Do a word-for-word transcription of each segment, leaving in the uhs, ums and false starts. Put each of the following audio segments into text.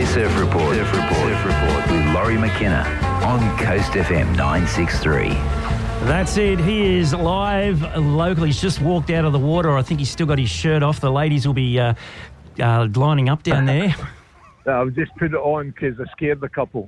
Saturday Surf Report. Surf Report. Surf Report with Laurie McKenna on Coast F M nine sixty-three. That's it. He is live locally. He's just walked out of the water. I think he's still got his shirt off. The ladies will be uh, uh, lining up down there. I've just put it on because I scared the couple.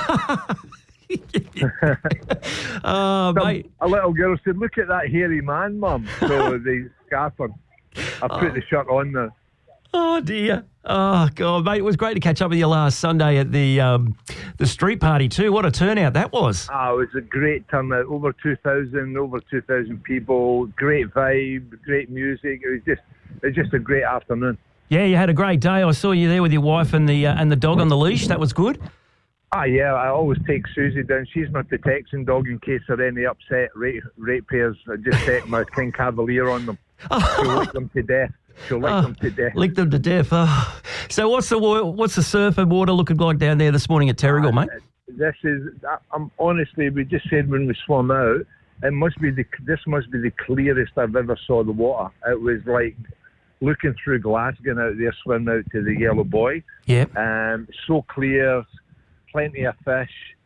Oh, Some, mate. a little girl said, "Look at that hairy man, Mum." So the scarfer. I put Oh. the shirt on there. Oh, dear. Oh, God, mate. It was great to catch up with you last Sunday at the um, the street party too. What a turnout that was. Ah, it was a great turnout. Over two thousand, over two thousand people. Great vibe, great music. It was just, it was just a great afternoon. Yeah, you had a great day. I saw you there with your wife and the uh, and the dog on the leash. That was good. Ah, yeah, I always take Susie down. She's my protection dog in case there are any upset rate, ratepayers. I just set my King Cavalier on them. She'll lick them to death. She'll lick Oh, them to death. Lick them to death. Oh. So what's the wa- what's the surf and water looking like down there this morning at Terrigal, mate? This is, I'm honestly, we just said when we swam out, it must be the, this must be the clearest I've ever saw the water. It was like looking through glass going out there, swimming out to the Yellow Boy. Yep. Um, so clear, plenty of fish,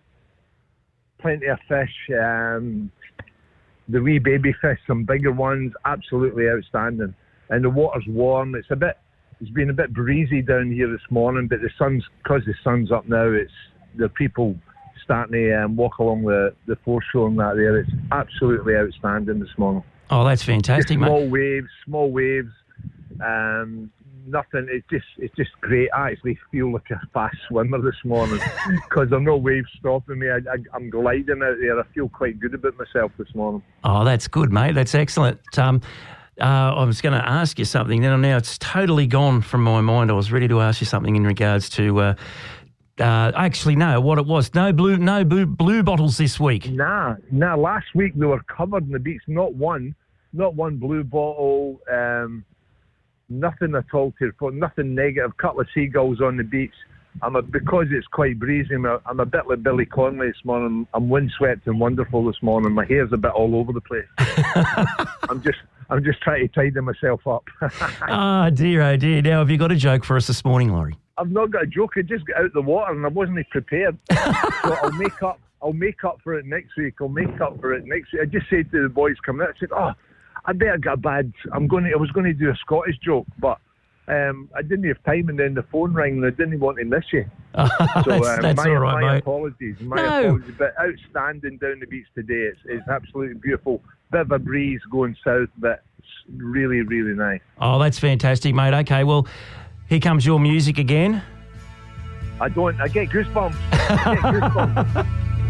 plenty of fish. Um, the wee baby fish, some bigger ones, absolutely outstanding. And the water's warm. It's a bit, it's been a bit breezy down here this morning, but the sun's, because the sun's up now, it's the people starting to um, walk along the, the foreshore and that there. It's absolutely outstanding this morning. Oh, that's fantastic, Just small mate. waves, small waves. Um, nothing. It's just, it's just great. I actually feel like a fast swimmer this morning because there are no waves stopping me. I, I, I'm gliding out there. I feel quite good about myself this morning. Oh, that's good, mate. That's excellent. Um, uh, I was going to ask you something, then now it's totally gone from my mind. I was ready to ask you something in regards to. Uh, uh, actually, no. What it was? No blue, no blue, blue bottles this week. Nah, nah. Last week they were covered in the beach. Not one, not one blue bottle. Um, nothing at all to report. Nothing negative. Couple of seagulls on the beach. I'm a, because it's quite breezy. I'm a, I'm a bit like Billy Connolly this morning. I'm windswept and wonderful this morning. My hair's a bit all over the place. I'm just, I'm just trying to tidy myself up. Oh, dear, oh, dear. Now, have you got a joke for us this morning, Laurie? I've not got a joke. I just got out the water and I wasn't prepared. So I'll make up. I'll make up for it next week. I'll make up for it next week. I just said to the boys coming out, I said, "Oh, I better get a bad. I'm going to. I was going to do a Scottish joke, but um, I didn't have time, and then the phone rang, and I didn't want to miss you. Oh, So that's um, that's my, all right, my mate. apologies. My No. apologies. But outstanding down the beach today. It's, it's absolutely beautiful. Bit of a breeze going south, but it's really, really nice. Oh, that's fantastic, mate. Okay, well, here comes your music again. I don't. I get goosebumps. I get goosebumps.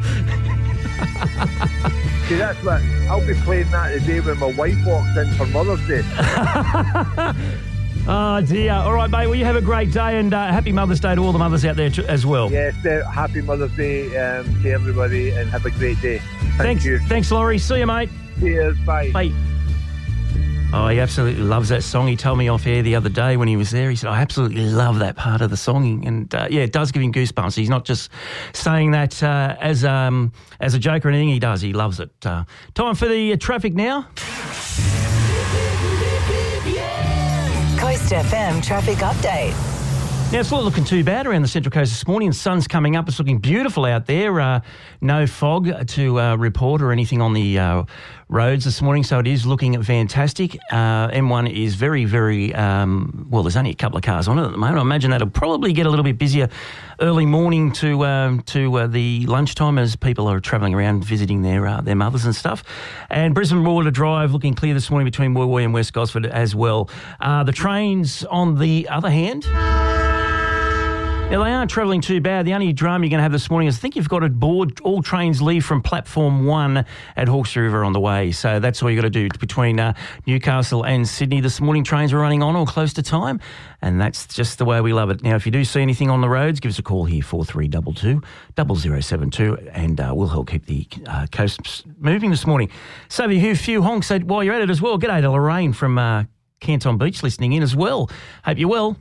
See, that's what I'll be playing that today when my wife walks in for Mother's Day. Oh, dear. All right, mate. Well, you have a great day and uh, happy Mother's Day to all the mothers out there too, as well. Yes, uh, happy Mother's Day um, to everybody and have a great day. Thank Thanks, you. Thanks, Laurie. See you, mate. Cheers. Bye. Bye. Oh, he absolutely loves that song. He told me off air the other day when he was there. He said, I absolutely love that part of the song. And, uh, yeah, it does give him goosebumps. He's not just saying that uh, as um, as a joke or anything. He does. He loves it. Uh, time for the uh, traffic now. Coast F M traffic update. Now, it's not looking too bad around the Central Coast this morning. The sun's coming up. It's looking beautiful out there. Uh, no fog to uh, report or anything on the uh, roads this morning, so it is looking fantastic. Uh, M one is very, very, um, well, there's only a couple of cars on it at the moment. I imagine that'll probably get a little bit busier early morning to um, to uh, the lunchtime as people are travelling around visiting their uh, their mothers and stuff. And Brisbane Water Drive looking clear this morning between Woy Woy and West Gosford as well. Uh, the trains, on the other hand... Now, they aren't travelling too bad. The only drama you're going to have this morning is I think you've got to board. All trains leave from platform one at Hawkesbury River on the way. So that's all you've got to do between uh, Newcastle and Sydney. This morning, trains are running on or close to time, and that's just the way we love it. Now, if you do see anything on the roads, give us a call here, four three two two, zero zero seven two, and uh, we'll help keep the uh, coast moving this morning. So, a few honks while you're at it as well. G'day to Lorraine from uh, Canton Beach listening in as well. Hope you're well.